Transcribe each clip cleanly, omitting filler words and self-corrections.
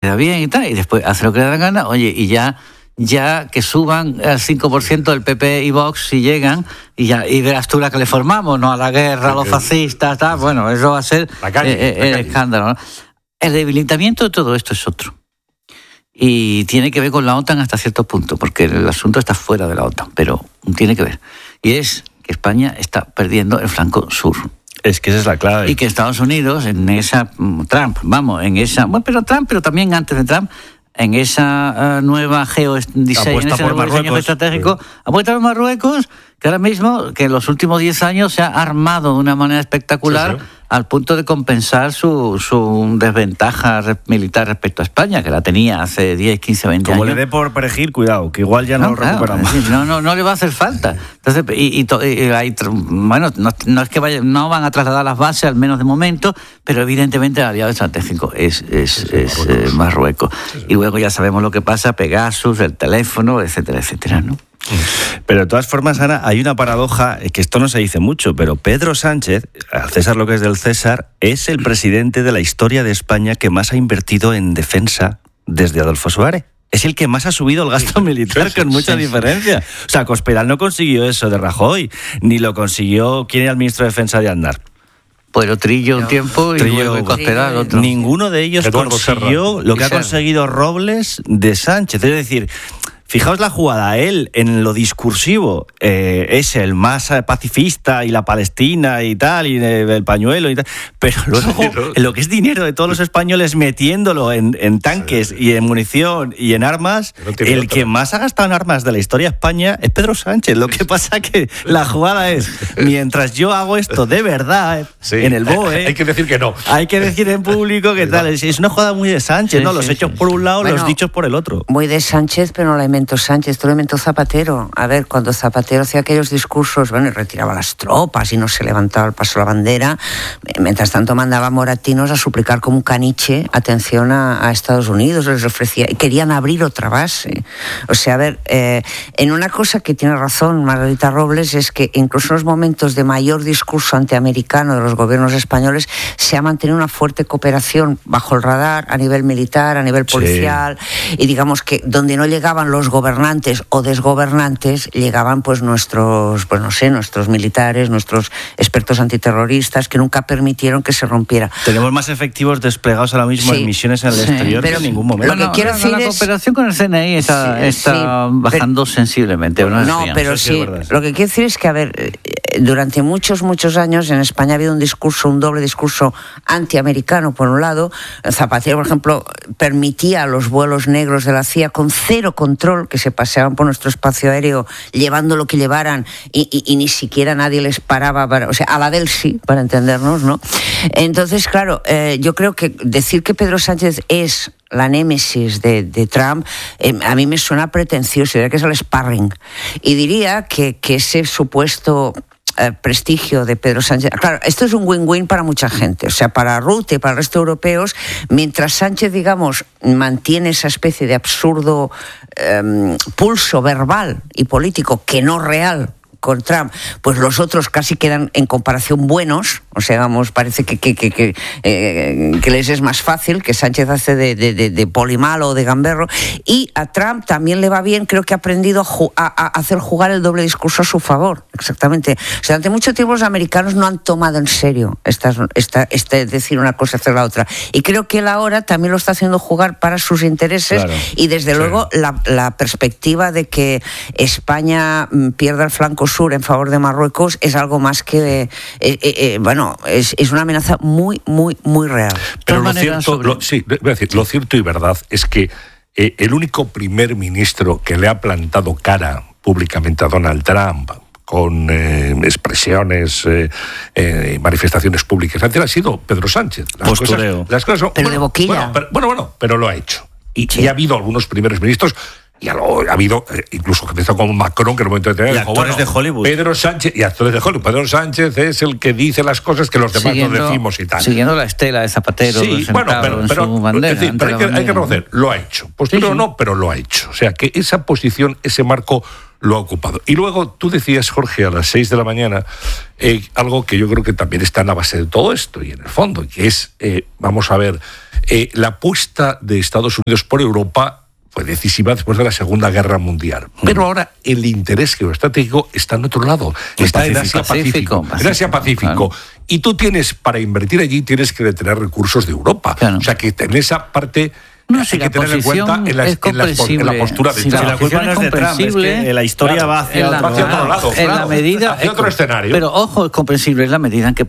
queda bien y tal, y después hace lo que le da la gana, oye, y ya que suban al 5% del PP y Vox si llegan, y verás tú la que le formamos, ¿no? A la guerra, a los fascistas, tal, bueno, eso va a ser el escándalo, ¿no? El debilitamiento de todo esto es otro. Y tiene que ver con la OTAN hasta cierto punto, porque el asunto está fuera de la OTAN, pero tiene que ver. Y es que España está perdiendo el flanco sur. Es que esa es la clave. Y que Estados Unidos, en esa Trump, pero también antes de Trump, en esa nueva geodiseño, en ese nuevo diseño estratégico, apuesta por Marruecos, que ahora mismo, que en los últimos 10 años se ha armado de una manera espectacular, al punto de compensar su desventaja militar respecto a España, que la tenía hace 10, 15, 20 años. Como le dé por perejil, cuidado, que igual ya no lo recuperamos. No le va a hacer falta. Entonces, no es que no van a trasladar las bases, al menos de momento, pero evidentemente el aliado estratégico es Marruecos. Y luego ya sabemos lo que pasa, Pegasus, el teléfono, etcétera, etcétera, ¿no? Pero de todas formas, Ana, hay una paradoja, que esto no se dice mucho, pero Pedro Sánchez, al César lo que es del César, es el presidente de la historia de España que más ha invertido en defensa desde Adolfo Suárez. Es el que más ha subido el gasto militar con mucha diferencia. O sea, Cospedal no consiguió eso de Rajoy, ni lo consiguió, ¿quién era el ministro de Defensa de Aznar? Pues lo Trillo un tiempo y luego Cospedal otro. Ninguno de ellos consiguió lo que ha conseguido Robles de Sánchez. Es decir, fijaos la jugada, él en lo discursivo es el más pacifista y la Palestina y tal, y el pañuelo y tal, pero luego en lo que es dinero de todos los españoles metiéndolo en tanques y en munición y en armas, el que más ha gastado en armas de la historia de España es Pedro Sánchez. Lo que pasa que la jugada es, mientras yo hago esto de verdad, en el BOE... Hay que decir que no. Hay que decir en público que tal. Es una jugada muy de Sánchez, ¿no? Los hechos por un lado, los dichos por el otro. Muy de Sánchez, pero no la inventó Sánchez, esto lo inventó Zapatero. A ver, cuando Zapatero hacía aquellos discursos, y retiraba las tropas y no se levantaba al paso la bandera, mientras tanto mandaba moratinos a suplicar como un caniche atención a Estados Unidos, les ofrecía, querían abrir otra base. O sea, a ver, en una cosa que tiene razón Margarita Robles es que incluso en los momentos de mayor discurso antiamericano de los gobiernos españoles se ha mantenido una fuerte cooperación bajo el radar a nivel militar, a nivel policial, y digamos que donde no llegaban los gobernantes o desgobernantes, llegaban pues nuestros militares, nuestros expertos antiterroristas, que nunca permitieron que se rompiera. Tenemos más efectivos desplegados ahora mismo en misiones en el exterior que en ningún momento. Lo que quiero decir la cooperación con el CNI está bajando sensiblemente. Lo que quiero decir es que, a ver, durante muchos años en España ha habido un doble discurso antiamericano, por un lado. Zapatero, por ejemplo, permitía los vuelos negros de la CIA con cero control, que se paseaban por nuestro espacio aéreo llevando lo que llevaran y ni siquiera nadie les paraba, a la del sí, para entendernos, ¿no? Entonces, claro, yo creo que decir que Pedro Sánchez es la némesis de Trump, a mí me suena pretencioso, diría que es el sparring. Y diría que ese supuesto prestigio de Pedro Sánchez. Claro, esto es un win-win para mucha gente, o sea, para Rutte y para el resto de europeos, mientras Sánchez, digamos, mantiene esa especie de absurdo pulso verbal y político que no real con Trump, pues los otros casi quedan en comparación buenos, o sea, vamos, parece que les es más fácil, que Sánchez hace de polimalo o de gamberro, y a Trump también le va bien, creo que ha aprendido a hacer jugar el doble discurso a su favor, exactamente. O sea, durante mucho tiempo los americanos no han tomado en serio decir una cosa, hacer la otra, y creo que él ahora también lo está haciendo jugar para sus intereses, claro. Y desde luego la perspectiva de que España pierda el flanco sur en favor de Marruecos es algo más que es una amenaza muy real. Pero lo cierto y verdad es que el único primer ministro que le ha plantado cara públicamente a Donald Trump con expresiones, manifestaciones públicas, ha sido Pedro Sánchez. Las cosas son, pero de boquilla. Pero lo ha hecho. Y ha habido algunos primeros ministros. Y ha habido incluso que empezó con Macron, que en el momento de actores de Hollywood. Pedro Sánchez y actores de Hollywood. Pedro Sánchez es el que dice las cosas que los demás no decimos y tal. Siguiendo la estela de Zapatero. Sí, pero su bandera, hay que reconocer, lo ha hecho. No, pero lo ha hecho. O sea, que esa posición, ese marco lo ha ocupado. Y luego tú decías, Jorge, a las 6 de la mañana, algo que yo creo que también está en la base de todo esto y en el fondo, que es, vamos a ver, La apuesta de Estados Unidos por Europa fue decisiva después de la Segunda Guerra Mundial. Pero ahora el interés geoestratégico está en otro lado, está en Asia-Pacífico. En Asia-Pacífico. Claro. Y tú para invertir allí, tienes que tener recursos de Europa. Claro. O sea, que en esa parte... No, si hay que tener en cuenta en la postura de Trump. Si la culpa no es de Trump, es que la historia va hacia otro lado. En la medida, hacia otro escenario. Pero ojo, es comprensible en la medida en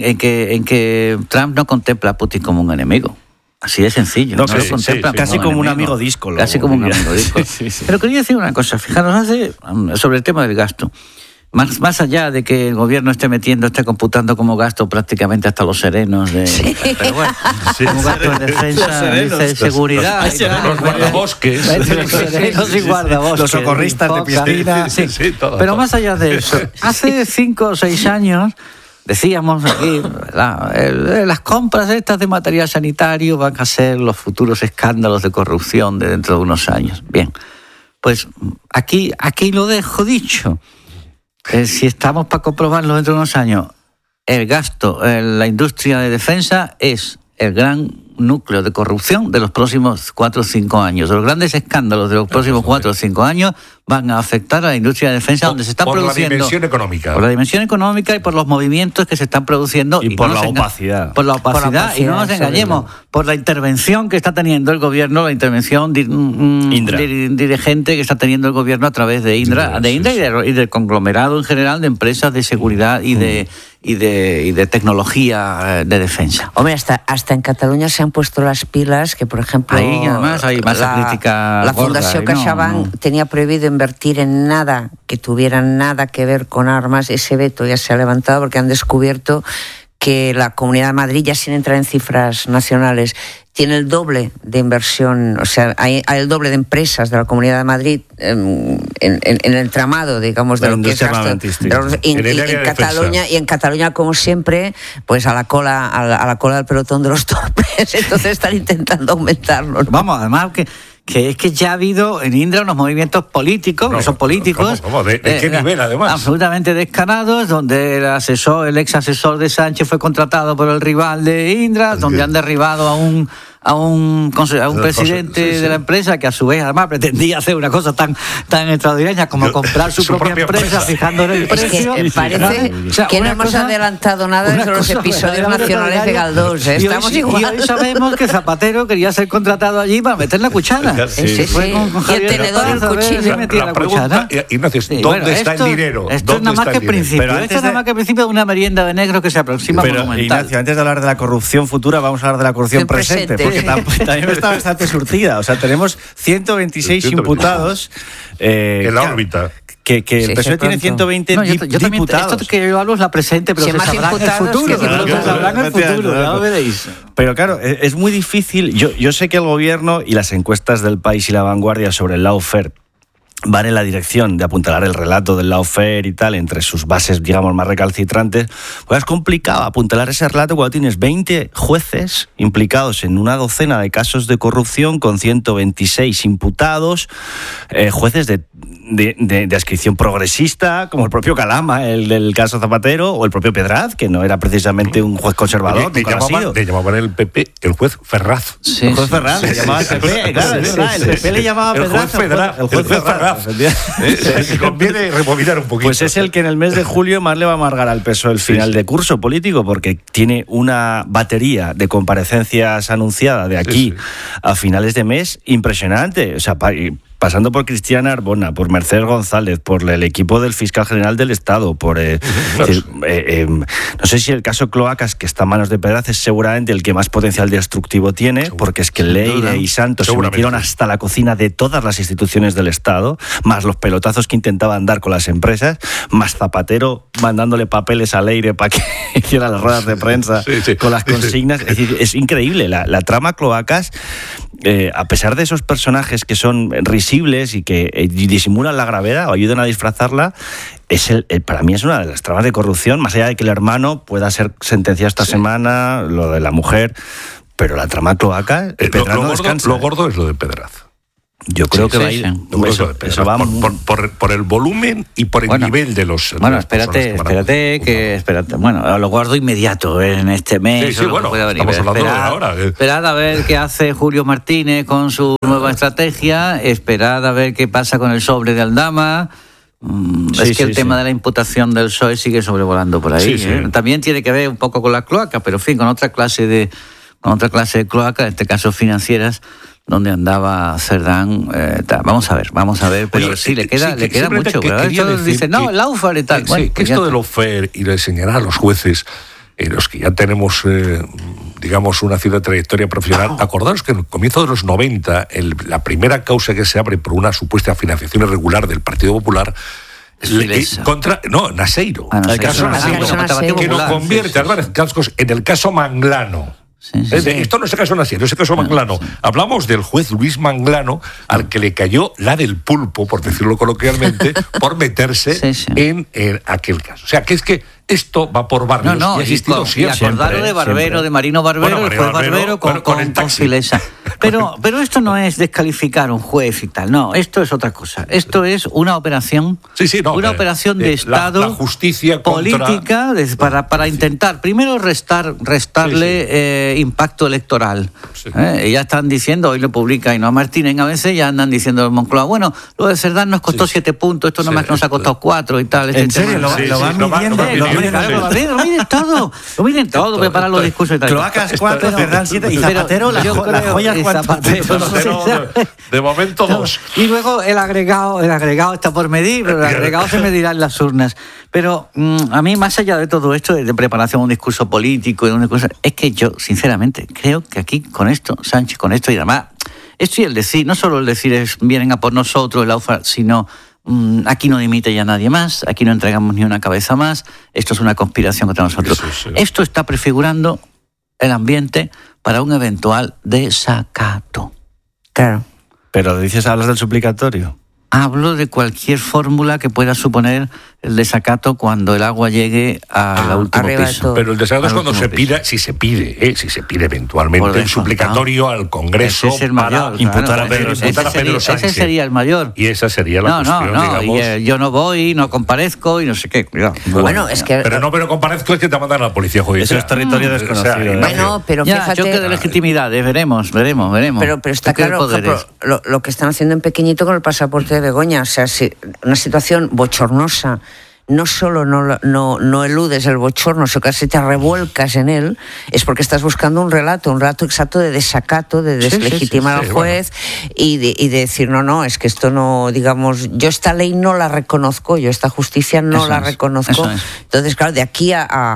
que Trump no contempla a Putin como un enemigo. Así de sencillo. No, lo contempla casi como un amigo díscolo. Casi como un amigo díscolo. Pero quería decir una cosa, fijaros, sobre el tema del gasto. Más allá de que el gobierno esté computando como gasto prácticamente hasta los serenos pero bueno, como gasto de defensa, de seguridad, los guardabosques, los socorristas de piscina, pero más allá de eso, hace 5 o 6 años decíamos aquí, las compras estas de material sanitario van a ser los futuros escándalos de corrupción de dentro de unos años. Bien, pues aquí lo dejo dicho. Si estamos para comprobarlo dentro de unos años, el gasto en la industria de defensa es el gran núcleo de corrupción de los próximos 4 o 5 años. Los grandes escándalos de los próximos 4 o 5 años van a afectar a la industria de defensa donde se está produciendo... Por la dimensión económica. Por la dimensión económica y por los movimientos que se están produciendo. Y por la opacidad. Por la opacidad, y no nos engañemos, por la intervención que está teniendo el gobierno, la intervención dirigente que está teniendo el gobierno a través de Indra, y del conglomerado en general de empresas de seguridad y de tecnología de defensa. Hombre, hasta en Cataluña se han puesto las pilas, que por ejemplo... Ahí además hay masa crítica la Fundació CaixaBank tenía prohibido invertir en nada que tuviera nada que ver con armas. Ese veto ya se ha levantado porque han descubierto que la Comunidad de Madrid, ya sin entrar en cifras nacionales, tiene el doble de inversión, o sea, hay el doble de empresas de la Comunidad de Madrid en el entramado, digamos, de lo que es gasto en Cataluña, y en Cataluña, como siempre, pues a la cola del pelotón de los torpes, entonces están intentando aumentarlo, ¿no? Vamos, además que es que ya ha habido en Indra unos movimientos políticos, que son políticos... ¿Cómo? ¿De qué nivel, además? Absolutamente descarados, donde el ex asesor de Sánchez fue contratado por el rival de Indra, donde han derribado a un presidente de la empresa que a su vez además pretendía hacer una cosa tan extraordinaria como comprar su propia empresa fijándole el precio. Es que parece que no hemos adelantado nada de los episodios nacionales de Galdós. Estamos igual. Y hoy sabemos que Zapatero quería ser contratado allí para meter la cuchara. Sí. Y el tenedor y el cuchillo. La pregunta, Ignacio, ¿dónde está el dinero? Esto es nada más que principio. Esto es nada más que principio de una merienda de negros que se aproxima monumental. Ignacio, antes de hablar de la corrupción futura, vamos a hablar de la corrupción presente. Porque también está bastante surtida. O sea, tenemos 126 imputados. En la órbita. Que el PSOE tiene 120 diputados. Esto que yo hablo es la presente, pero se sabrá en el futuro. Ya lo veréis. Pero claro, es muy difícil. Yo sé que el gobierno y las encuestas del País y La Vanguardia sobre el lawfare van en la dirección de apuntalar el relato del lawfare y tal, entre sus bases, digamos, más recalcitrantes. Pues es complicado apuntalar ese relato cuando tienes 20 jueces implicados en una docena de casos de corrupción con 126 imputados, jueces de adscripción progresista, como el propio Calama, el del caso Zapatero, o el propio Pedraz, que no era precisamente un juez conservador. Le llamaban el PP el juez Ferraz. Sí, el juez Ferraz, le llamaba el PP, claro, es verdad, el PP le llamaba Pedraz. El juez Ferraz. Conviene rebobinar un poquito. Pues es el que en el mes de julio más le va a amargar al PSOE el final de curso político, porque tiene una batería de comparecencias anunciada de aquí a finales de mes impresionante. O sea, pasando por Cristiana Arbona, por Mercedes González, por el equipo del fiscal general del Estado, por no sé si el caso Cloacas, que está en manos de Pedraz, es seguramente el que más potencial destructivo tiene, porque es que Leire y Santos se metieron hasta la cocina de todas las instituciones del Estado, más los pelotazos que intentaban dar con las empresas, más Zapatero mandándole papeles a Leire para que hiciera las ruedas de prensa con las consignas. Es decir, es increíble. La trama Cloacas, a pesar de esos personajes que son risibles y que disimulan la gravedad o ayudan a disfrazarla, para mí es una de las tramas de corrupción, más allá de que el hermano pueda ser sentenciado esta semana, lo de la mujer, pero la trama Cloaca, lo gordo es lo de Pedraz. Yo creo que va a ir. Eso va por el volumen y por el nivel de los. Bueno, espérate. Bueno, lo guardo inmediato en este mes. Sí, bueno, estamos hablando de ahora. Esperad a ver qué hace Julio Martínez con su nueva estrategia. Esperad a ver qué pasa con el sobre de Aldama. El tema de la imputación del PSOE sigue sobrevolando por ahí. También tiene que ver un poco con las cloacas, pero en fin, con otra clase de cloacas, en este caso financieras, donde andaba Cerdán. Vamos a ver, pero oye, sí, le queda mucho. Dice, no, el lawfare y tal. Bueno, que esto de lawfare y de señalar a los jueces, los que ya tenemos, digamos, una cierta trayectoria profesional, acordaros que en el comienzo de los 90, la primera causa que se abre por una supuesta financiación irregular del Partido Popular, contra Naseiro, el caso Naseiro, que lo convierte Álvarez Cascos en el caso Manglano. Esto no es el caso Naseiro, es el caso Manglano. Hablamos del juez Luis Manglano, al que le cayó la del pulpo, por decirlo coloquialmente, por meterse en aquel caso. O sea, que es que esto va por barrios y ha existido siempre. Y acordaron de Barbero, de Marino Barbero, el juez Barbero con Filesa. Pero esto no es descalificar a un juez y tal, no, esto es otra cosa. Esto es una operación, operación de Estado, la justicia política, para intentar primero restarle impacto electoral. Ya están diciendo, hoy lo publica Ainhoa Martínez, a veces ya andan diciendo el Moncloa, bueno, lo de Cerdán nos costó 7 puntos, esto nomás nos ha costado 4 y tal. ¿En serio? ¿Lo van midiendo? Lo miren todo, preparar los discursos y tal. Cloacas 4, Cerdán 7 y Zapatero, las joyas 4. De momento 2. Y luego el agregado está por medir, pero el agregado se medirá en las urnas. Pero a mí, más allá de todo esto, de preparación de un discurso político, es que yo, sinceramente, creo que aquí, con esto, Sánchez, con esto y además, esto y el decir, no solo el decir es vienen a por nosotros, el AUFA, sino aquí no dimite ya nadie más, aquí no entregamos ni una cabeza más, esto es una conspiración contra nosotros. Esto está prefigurando el ambiente para un eventual desacato. Claro. Pero hablas del suplicatorio. Hablo de cualquier fórmula que pueda suponer el desacato cuando el agua llegue al último piso. Pero el desacato es cuando se pida, si se pide eventualmente el suplicatorio al Congreso para imputar a Pedro Sánchez. Ese sería el mayor. Y esa sería la cuestión, digamos. Yo no voy, no comparezco y no sé qué. Cuidado. Bueno, es que... Pero comparezco es que te mandan a la policía judicial. Eso es territorio desconocido. Bueno, pero fíjate... choque de legitimidades, veremos. Pero está claro, lo que están haciendo en pequeñito con el pasaporte de Begoña, o sea, una situación bochornosa, no solo no eludes el bochorno, sino que casi te revuelcas en él, es porque estás buscando un relato exacto de desacato, de deslegitimar al juez y de decir, no, es que esto no, digamos, yo esta ley no la reconozco, yo esta justicia no la reconozco. Entonces, claro, de aquí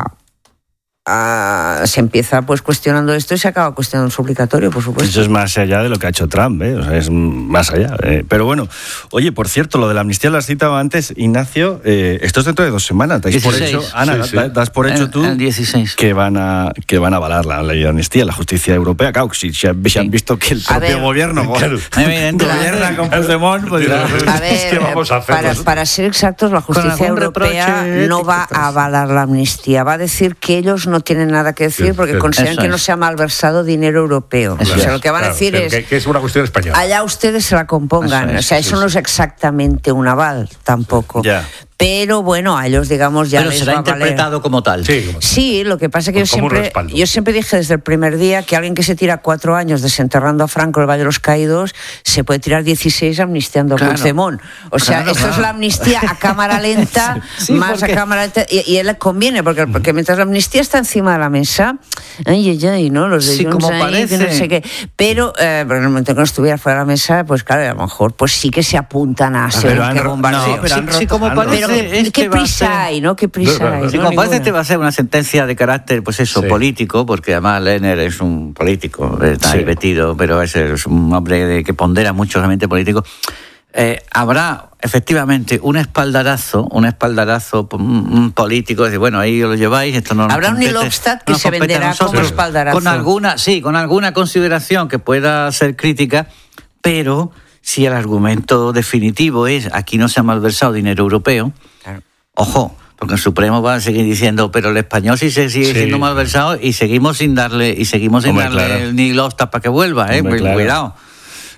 se empieza pues cuestionando esto y se acaba cuestionando el suplicatorio, por supuesto. Eso es más allá de lo que ha hecho Trump, o sea, es más allá. Pero bueno, oye, por cierto, lo de la amnistía lo has citado antes, Ignacio, esto es dentro de 2 semanas. ¿Das por hecho, Ana, das por hecho tú el 16. que van a avalar la ley de amnistía, la justicia europea? Claro, si han visto que el propio gobierno gobierna con Puigdemont, pues ¿qué vamos a hacer? Para ser exactos, la justicia europea no va a avalar la amnistía, va a decir que ellos no tienen nada que decir porque consideran que no se ha malversado dinero europeo. O sea, lo que van a decir es que es una cuestión española. Allá ustedes se la compongan. Eso no es exactamente un aval tampoco. Pero bueno, a ellos, digamos, ya pero les será va a valer. interpretado como tal. Sí, lo que pasa es que yo siempre dije desde el primer día que alguien que se tira 4 años desenterrando a Franco en el Valle de los Caídos se puede tirar 16 amnistiando a Puigdemont. O sea, esto es la amnistía a cámara lenta, a cámara lenta, y él le conviene, porque mientras la amnistía está encima de la mesa, ¿no? Los de Junts, como parece. no sé qué. Pero en el momento que no estuviera fuera de la mesa, pues claro, a lo mejor pues sí que se apuntan a según qué bombardeo. Pero ¿qué prisa hay, no? ¿Qué prisa hay? Como parece este va a ser una sentencia de carácter, pues eso, político, porque además Lehner es un político, está ahí metido, pero es un hombre que pondera mucho realmente político. Habrá efectivamente un espaldarazo político, decir, bueno, ahí lo lleváis, esto no habrá un Ilobstat que se venderá como espaldarazo. Con alguna consideración que pueda ser crítica, pero si el argumento definitivo es aquí no se ha malversado dinero europeo, ojo, porque el Supremo va a seguir diciendo, pero el español sí se sigue siendo malversado y seguimos sin darle ni los para que vuelva, cuidado.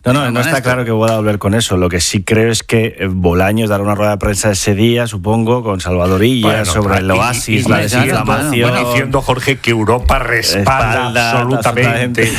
No está claro que pueda volver con eso. Lo que sí creo es que Bolaños dará una rueda de prensa ese día, supongo, con Salvadorilla, sobre el oasis, la desinflamación. Diciendo, Jorge, que Europa respalda absolutamente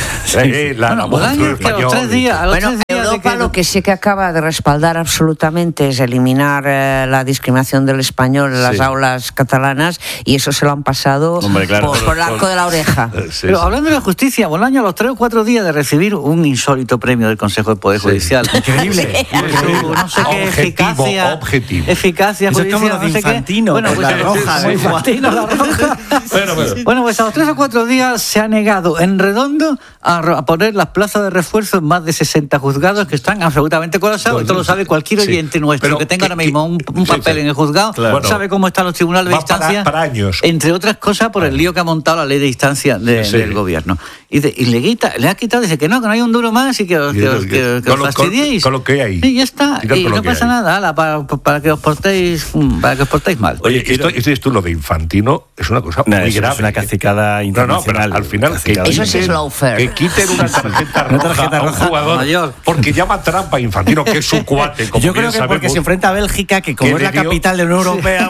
la Bolaños, que a los 3 días... Europa lo que sí que acaba de respaldar absolutamente es eliminar la discriminación del español en las aulas catalanas, y eso se lo han pasado por el arco de la oreja. Pero hablando de la justicia, Bolaños, a los 3 o 4 días de recibir un insólito premio del Consejo del Poder Judicial. Increíble. No sé qué eficacia judicial, no sé Infantino, bueno, pues la roja. Infantino, la roja. Bueno, pues a los 3 o 4 días se ha negado en redondo a poner las plazas de refuerzo en más de 60 juzgados que están absolutamente colapsados. Esto lo sabe cualquier oyente nuestro que tenga ahora mismo un papel en el juzgado. Sabe cómo están los tribunales de instancia. Para años. Entre otras cosas, por el lío que ha montado la ley de instancia del gobierno. Y le ha quitado, dice que no hay un duro más y que os fastidiéis. Con lo que hay. Y ya está. Y no pasa nada, para que os portéis mal. Oye, esto lo de Infantino es una cosa muy grave. Es una cacicada internacional. Pero al final eso sí es lawfare. Que quiten una tarjeta roja a un jugador mayor, porque llama trampa a Infantino, que es su cuate. Como yo creo que porque se enfrenta a Bélgica, que como es la capital de la Unión Europea,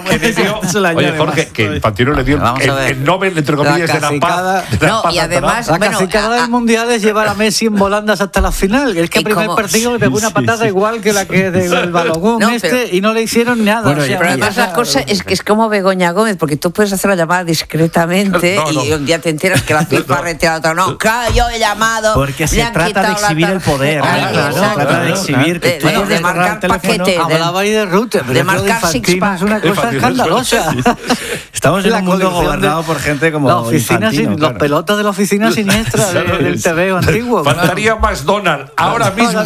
oye, Jorge, que Infantino le dio el Nobel, entre comillas, de la paz. Y además, la cacicada del Mundial es llevar a Messi en volandas hasta la final. Es que el primer partido le pegó una patada igual que la que del balogón y no le hicieron nada. Pero además la cosa es que es como Begoña Gómez, porque tú puedes hacer la llamada discretamente y un día te enteras que la FIFA ha retirado otra. No, claro, yo he llamado. Porque se trata de exhibir el poder. Trata de exhibir que de marcar paquetes. Hablaba ahí de Rutte, de marcar six-pack. Es una cosa escandalosa. Estamos en un mundo gobernado por gente como los pelotas de la oficina siniestra del TVO antiguo. Faltaría McDonald's ahora mismo.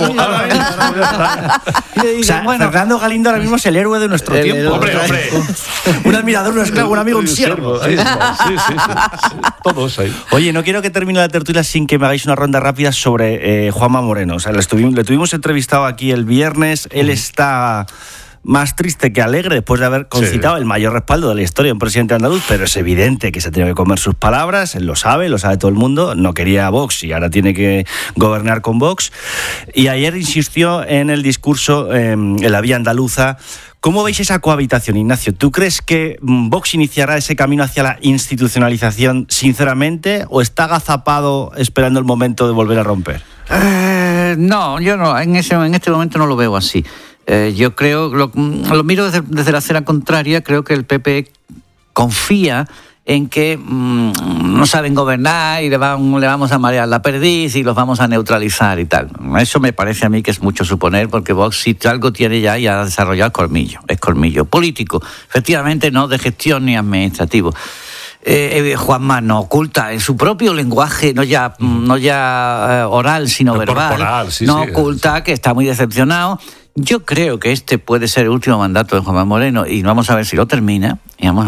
O sea, Fernando Galindo ahora mismo es el héroe de nuestro tiempo. Hombre. Un admirador, un esclavo, un amigo, un siervo. Sí. Todos ahí. Oye, no quiero que termine la tertulia sin que me hagáis una ronda rápida sobre Juanma Moreno. O sea, le tuvimos entrevistado aquí el viernes. Él está más triste que alegre después de haber concitado el mayor respaldo de la historia de un presidente andaluz, pero es evidente que se tiene que comer sus palabras, él lo sabe todo el mundo, no quería a Vox y ahora tiene que gobernar con Vox. Y ayer insistió en el discurso en la vía andaluza. ¿Cómo veis esa cohabitación, Ignacio? ¿Tú crees que Vox iniciará ese camino hacia la institucionalización sinceramente o está agazapado esperando el momento de volver a romper? No, yo no, en este momento no lo veo así. Yo creo, lo miro desde la acera contraria, creo que el PP confía en que no saben gobernar y le vamos a marear la perdiz y los vamos a neutralizar y tal. Eso me parece a mí que es mucho suponer, porque Vox, si algo tiene ya ha desarrollado es colmillo político, efectivamente, no de gestión ni administrativo. Juanma no oculta en su propio lenguaje, no ya oral, sino verbal, oculta que está muy decepcionado. Yo creo que este puede ser el último mandato de Juanma Moreno y vamos a ver si lo termina.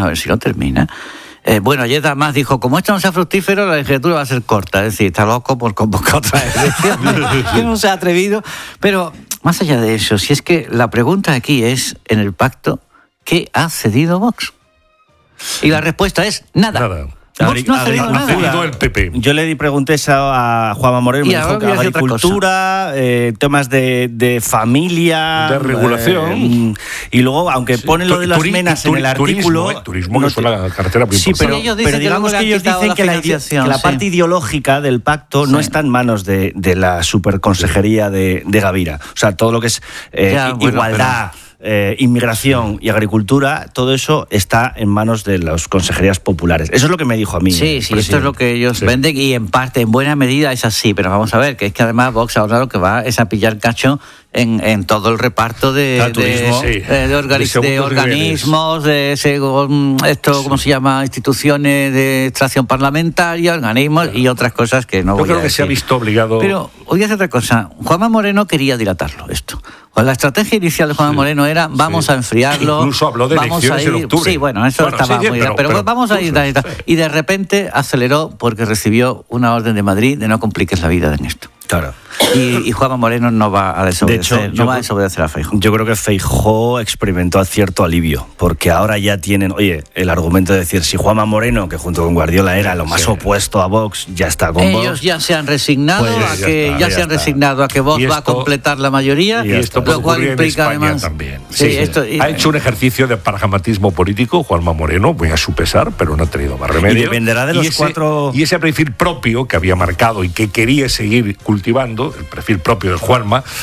Bueno, ayer además dijo, como esto no sea fructífero, la legislatura va a ser corta. Es decir, está loco por convocar otra elección. Yo no se ha atrevido. Pero más allá de eso, si es que la pregunta aquí es, en el pacto, ¿qué ha cedido Vox? Y la respuesta es nada. Vox no ha cedido nada. El PP. Yo le pregunté eso a Juanma Moreno, me dijo que agricultura, temas de familia, de regulación. Y luego, aunque ponen lo de las menas en el artículo... Turismo, que es la carretera principal. Sí, pero digamos que ellos dicen que la parte ideológica del pacto no está en manos de la superconsejería de Gavira. O sea, todo lo que es igualdad... inmigración y agricultura, todo eso está en manos de las consejerías populares. Eso es lo que me dijo a mí. Sí, esto es lo que ellos venden y en parte, en buena medida es así, pero vamos a ver, que es que además Vox ahora lo que va es a pillar cacho en todo el reparto de organismos, ¿cómo se llama? Instituciones de extracción parlamentaria, organismos y otras cosas que no voy a decir. Yo creo que se ha visto obligado. Pero, voy a hacer otra cosa. Juanma Moreno quería dilatarlo esto. Pues la estrategia inicial de Juanma Moreno era vamos a enfriarlo. Incluso habló de elecciones en octubre. Sí, bueno, eso estaba muy bien. Pero vamos a ir. Y de repente aceleró porque recibió una orden de Madrid de no compliques la vida en esto. Claro. y Juanma Moreno no va a desobedecer, de hecho, va a desobedecer a Feijóo. Yo creo que Feijóo experimentó cierto alivio, porque ahora ya tienen, el argumento de decir, si Juanma Moreno, que junto con Guardiola era lo más opuesto a Vox, ya está con Vox. Ellos ya se han resignado a que Vox va a completar la mayoría, y esto lo cual implica además también. Ha hecho un ejercicio de pragmatismo político Juanma Moreno, muy a su pesar, pero no ha tenido más remedio. Y dependerá de los cuatro. Y ese perfil propio que había marcado y que quería seguir cultivando, el perfil propio de Juanma,